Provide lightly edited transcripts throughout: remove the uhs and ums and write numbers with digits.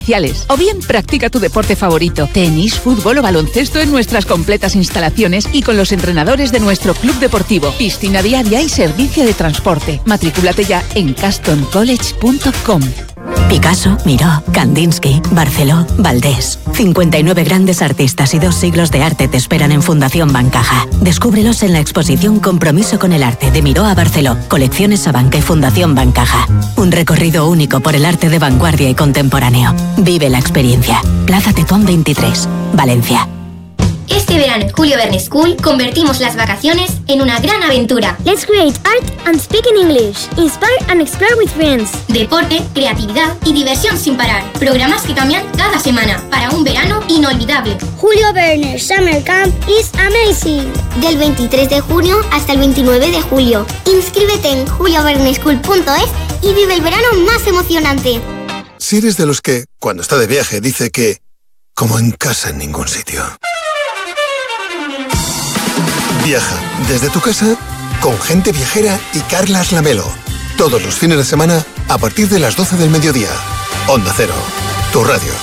O bien practica tu deporte favorito, tenis, fútbol o baloncesto en nuestras completas instalaciones y con los entrenadores de nuestro club deportivo, piscina diaria y servicio de transporte. Matrículate ya en castoncollege.com. Picasso, Miró, Kandinsky, Barceló, Valdés. 59 grandes artistas y 2 siglos de arte te esperan en Fundación Bancaja. Descúbrelos en la exposición Compromiso con el arte de Miró a Barceló, Colecciones Abanca y Fundación Bancaja. Un recorrido único por el arte de vanguardia y contemporáneo. Vive la experiencia. Plaza Tetuán 23, Valencia. Este verano en Julio Verne School convertimos las vacaciones en una gran aventura. Let's create art and speak in English. Inspire and explore with friends. Deporte, creatividad y diversión sin parar. Programas que cambian cada semana para un verano inolvidable. Julio Verne Summer Camp is amazing. Del 23 de junio hasta el 29 de julio. Inscríbete en julioverneschool.es y vive el verano más emocionante. Si eres de los que, cuando está de viaje, dice que como en casa en ningún sitio. Viaja desde tu casa con Gente Viajera y Carlas Lamelo. Todos los fines de semana a partir de las 12 del mediodía. Onda Cero, tu radio.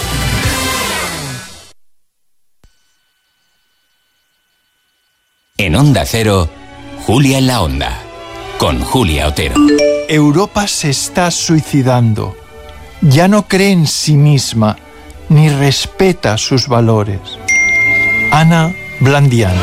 En Onda Cero, Julia en la Onda, con Julia Otero. Europa se está suicidando. Ya no cree en sí misma, ni respeta sus valores. Ana Blandiana.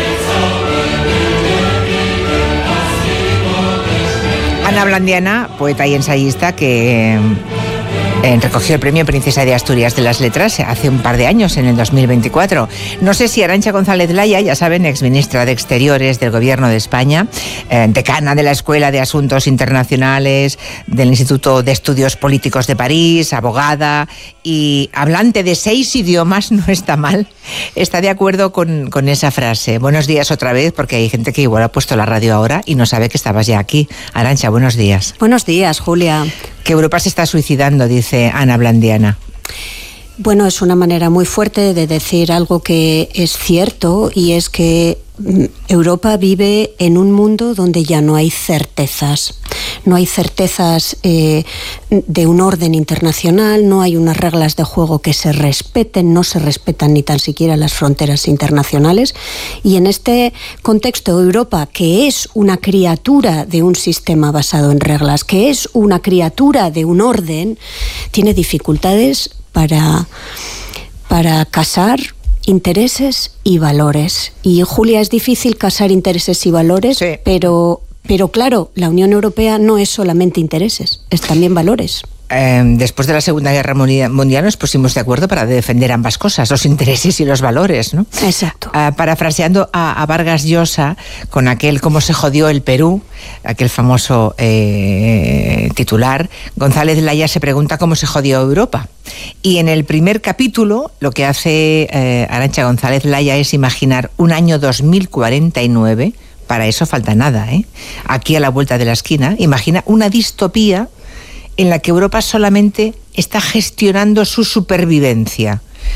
Ana Blandiana, poeta y ensayista que recogió el premio Princesa de Asturias de las Letras hace un par de años, en el 2024. No sé si Arantxa González Laya, ya saben, exministra de Exteriores del Gobierno de España, decana de la Escuela de Asuntos Internacionales del Instituto de Estudios Políticos de París, abogada y hablante de 6 idiomas, no está mal, está de acuerdo con esa frase. Buenos días otra vez, porque hay gente que igual ha puesto la radio ahora y no sabe que estabas ya aquí. Arantxa, buenos días. Buenos días, Julia. Que Europa se está suicidando, dice Ana Blandiana. Bueno, es una manera muy fuerte de decir algo que es cierto, y es que Europa vive en un mundo donde ya no hay certezas. No hay certezas de un orden internacional, no hay unas reglas de juego que se respeten, no se respetan ni tan siquiera las fronteras internacionales. Y en este contexto, Europa, que es una criatura de un sistema basado en reglas, que es una criatura de un orden, tiene dificultades para casar intereses y valores. Y, Julia, es difícil casar intereses y valores, sí. Pero claro, la Unión Europea no es solamente intereses, es también valores. Después de la Segunda Guerra Mundial nos pusimos de acuerdo para defender ambas cosas, los intereses y los valores, ¿no? Exacto. Parafraseando a Vargas Llosa con aquel "cómo se jodió el Perú", aquel famoso titular, González Laya se pregunta cómo se jodió Europa. Y en el primer capítulo lo que hace Arantxa González Laya es imaginar un año 2049, para eso falta nada, ¿eh? Aquí a la vuelta de la esquina, imagina una distopía en la que Europa solamente está gestionando su supervivencia.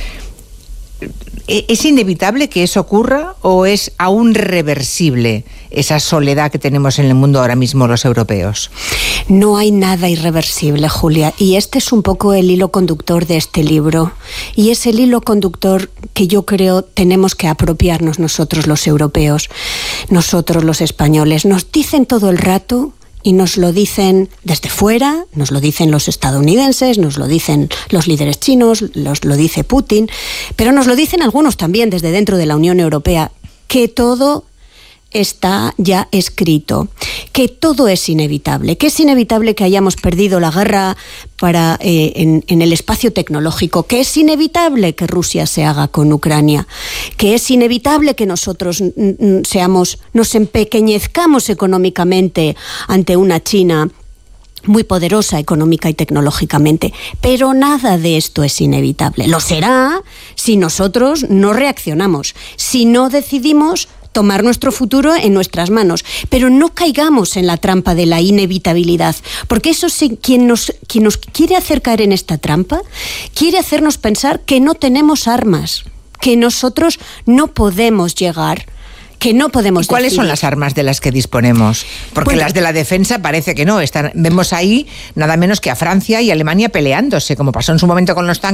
¿Es inevitable que eso ocurra o es aún reversible esa soledad que tenemos en el mundo ahora mismo los europeos? No hay nada irreversible, Julia, y este es un poco el hilo conductor de este libro, y es el hilo conductor que yo creo tenemos que apropiarnos nosotros los europeos, nosotros los españoles. Nos dicen todo el rato, y nos lo dicen desde fuera, nos lo dicen los estadounidenses, nos lo dicen los líderes chinos, lo dice Putin, pero nos lo dicen algunos también desde dentro de la Unión Europea, que todo está ya escrito, que todo es inevitable, que es inevitable que hayamos perdido la guerra en el espacio tecnológico, que es inevitable que Rusia se haga con Ucrania, que es inevitable que nosotros nos empequeñezcamos económicamente ante una China muy poderosa económica y tecnológicamente, pero nada de esto es inevitable. Lo será si nosotros no reaccionamos, si no decidimos tomar nuestro futuro en nuestras manos, pero no caigamos en la trampa de la inevitabilidad, porque eso quien nos quiere hacer caer en esta trampa quiere hacernos pensar que no tenemos armas, que nosotros no podemos llegar, que no podemos decidir. ¿Cuáles son las armas de las que disponemos? Porque las de la defensa parece que no. Vemos ahí nada menos que a Francia y Alemania peleándose, como pasó en su momento con los tanques.